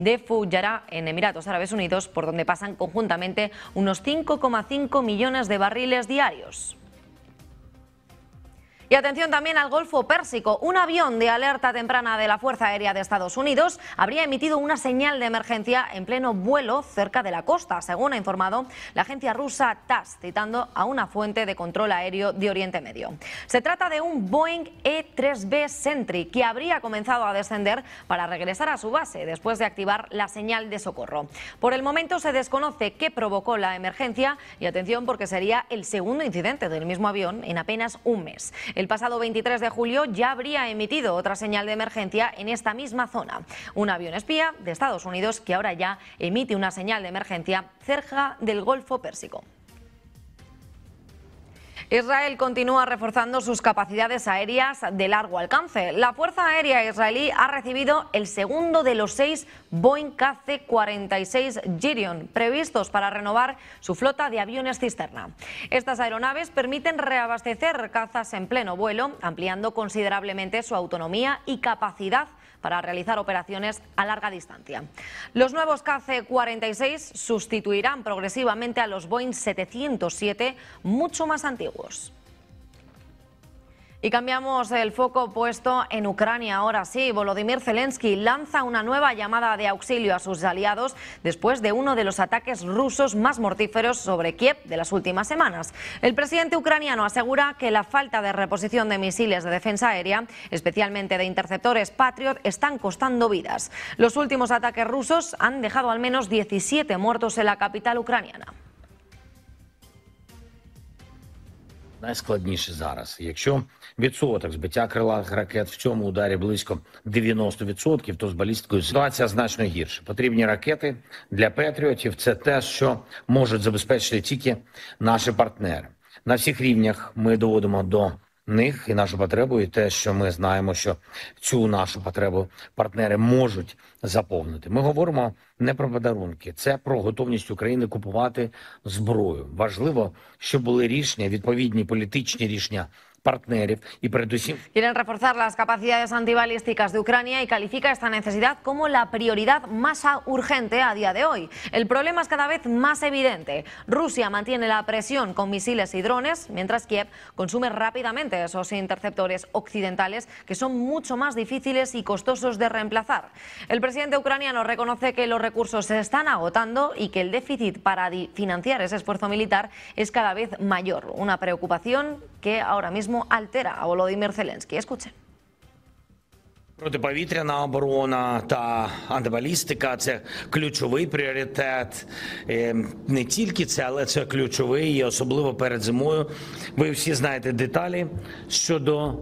de Fujairah en Emiratos Árabes Unidos, por donde pasan conjuntamente unos 5,5 millones de barriles diarios. Y atención también al Golfo Pérsico. Un avión de alerta temprana de la Fuerza Aérea de Estados Unidos habría emitido una señal de emergencia en pleno vuelo cerca de la costa, según ha informado la agencia rusa TASS, citando a una fuente de control aéreo de Oriente Medio. Se trata de un Boeing E-3B Sentry que habría comenzado a descender para regresar a su base después de activar la señal de socorro. Por el momento se desconoce qué provocó la emergencia y atención porque sería el segundo incidente del mismo avión en apenas un mes. El pasado 23 de julio ya habría emitido otra señal de emergencia en esta misma zona. Un avión espía de Estados Unidos que ahora ya emite una señal de emergencia cerca del Golfo Pérsico. Israel continúa reforzando sus capacidades aéreas de largo alcance. La Fuerza Aérea israelí ha recibido el segundo de los 6 Boeing KC-46 Gideon previstos para renovar su flota de aviones cisterna. Estas aeronaves permiten reabastecer cazas en pleno vuelo, ampliando considerablemente su autonomía y capacidad para realizar operaciones a larga distancia. Los nuevos KC-46 sustituirán progresivamente a los Boeing 707 mucho más antiguos. Y cambiamos el foco puesto en Ucrania. Ahora sí, Volodymyr Zelensky lanza una nueva llamada de auxilio a sus aliados después de uno de los ataques rusos más mortíferos sobre Kiev de las últimas semanas. El presidente ucraniano asegura que la falta de reposición de misiles de defensa aérea, especialmente de interceptores Patriot, están costando vidas. Los últimos ataques rusos han dejado al menos 17 muertos en la capital ucraniana. Найскладніше зараз. Якщо відсоток збиття крилатих ракет в цьому ударі близько 90%, то з балістикою ситуація значно гірша. Потрібні ракети для Петріотів – це те, що можуть забезпечити тільки наші партнери. На всіх рівнях ми доводимо до них і нашу потребу, і те, що ми знаємо, що цю нашу потребу партнери можуть заповнити. Ми говоримо не про подарунки, це про готовність України купувати зброю. Важливо, щоб були рішення, відповідні політичні рішення partneres y perdusim. Quieren reforzar las capacidades antibalísticas de Ucrania y califica esta necesidad como la prioridad más urgente a día de hoy. El problema es cada vez más evidente. Rusia mantiene la presión con misiles y drones, mientras Kiev consume rápidamente esos interceptores occidentales que son mucho más difíciles y costosos de reemplazar. El presidente ucraniano reconoce que los recursos se están agotando y que el déficit para financiar ese esfuerzo militar es cada vez mayor. Una preocupación que ahora mismo altera a Volodymyr Zelensky. Escuchen. Протиповітряна оборона та антибалістика – це ключовий пріоритет. Не тільки це, але це ключовий, і особливо перед зимою. Ви всі знаєте деталі щодо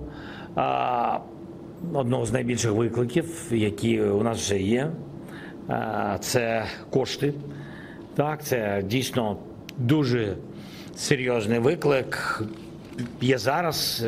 одного з найбільших викликів, які у нас вже є. Це кошти. Так, це дійсно дуже серйозний виклик. Є зараз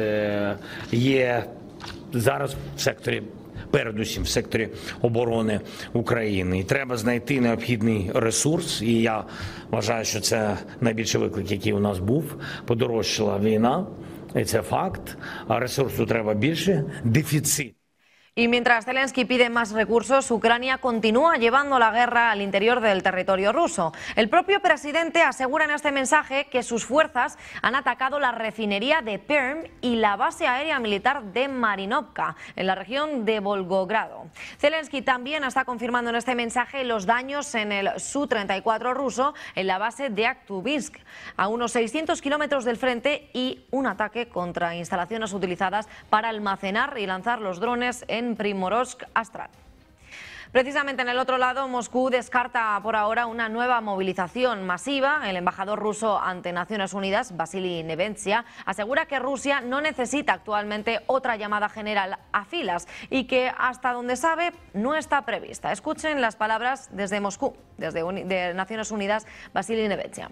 в секторі, передусім в секторі оборони України. І треба знайти необхідний ресурс, і я вважаю, що це найбільший виклик, який у нас був. Подорожчала війна, і це факт, а ресурсу треба більше, дефіцит. Y mientras Zelensky pide más recursos, Ucrania continúa llevando la guerra al interior del territorio ruso. El propio presidente asegura en este mensaje que sus fuerzas han atacado la refinería de Perm y la base aérea militar de Marinovka, en la región de Volgogrado. Zelensky también está confirmando en este mensaje los daños en el Su-34 ruso en la base de Aktubinsk, a unos 600 kilómetros del frente, y un ataque contra instalaciones utilizadas para almacenar y lanzar los drones en Primorovsk Astral. Precisamente en el otro lado, Moscú descarta por ahora una nueva movilización masiva. El embajador ruso ante Naciones Unidas, Vasily Nevencia, asegura que Rusia no necesita actualmente otra llamada general a filas y que, hasta donde sabe, no está prevista. Escuchen las palabras desde Moscú, desde Naciones Unidas, Vasily Nevencia.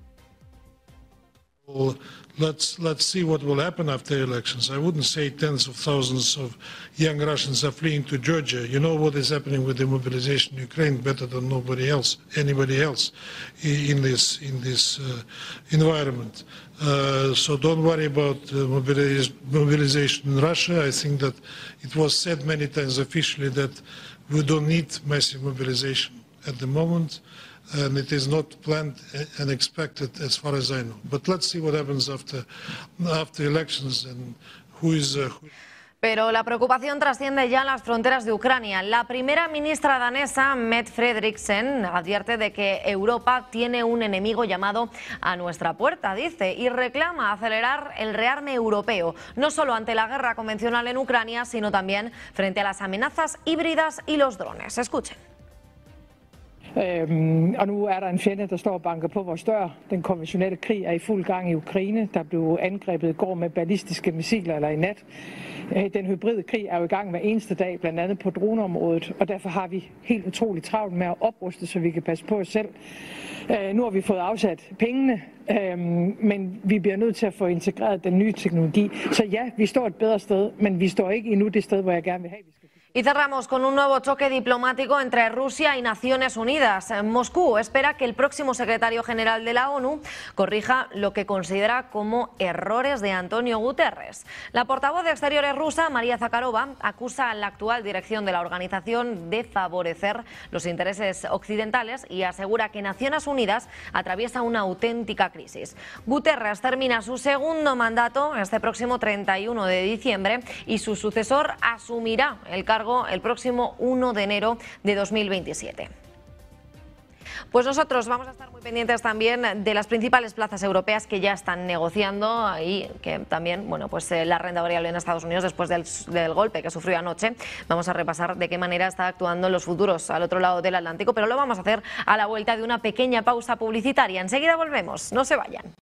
Let's see what will happen after elections. I wouldn't say tens of thousands of young Russians are fleeing to Georgia. You know what is happening with the mobilization in Ukraine better than anybody else in this environment. So don't worry about mobilization in Russia. I think that it was said many times officially that We don't need massive mobilization at the moment, and it is not planned and expected as far as I know. But let's see what happens after elections and who is... Pero la preocupación trasciende ya las fronteras de Ucrania. La primera ministra danesa, Mette Frederiksen, advierte de que Europa tiene un enemigo llamado a nuestra puerta, dice, y reclama acelerar el rearme europeo, no solo ante la guerra convencional en Ucrania, sino también frente a las amenazas híbridas y los drones. Escuchen. Og nu er der en fjende, der står og banker på vores dør. Den konventionelle krig er i fuld gang i Ukraine. Der blev angrebet i går med ballistiske missiler eller i nat. Den hybride krig er jo i gang hver eneste dag, blandt andet på droneområdet, og derfor har vi helt utroligt travlt med at opruste, så vi kan passe på os selv. Nu har vi fået afsat pengene, men vi bliver nødt til at få integreret den nye teknologi. Så ja, vi står et bedre sted, men vi står ikke endnu det sted, hvor jeg gerne vil have, vi skal. Y cerramos con un nuevo choque diplomático entre Rusia y Naciones Unidas. Moscú espera que el próximo secretario general de la ONU corrija lo que considera como errores de Antonio Guterres. La portavoz de Exteriores rusa, María Zakharova, acusa a la actual dirección de la organización de favorecer los intereses occidentales y asegura que Naciones Unidas atraviesa una auténtica crisis. Guterres termina su segundo mandato este próximo 31 de diciembre y su sucesor asumirá el cargo el próximo 1 de enero de 2027. Pues nosotros vamos a estar muy pendientes también de las principales plazas europeas que ya están negociando y que también, bueno, pues la renta variable en Estados Unidos después del golpe que sufrió anoche. Vamos a repasar de qué manera está actuando los futuros al otro lado del Atlántico, pero lo vamos a hacer a la vuelta de una pequeña pausa publicitaria. Enseguida volvemos, no se vayan.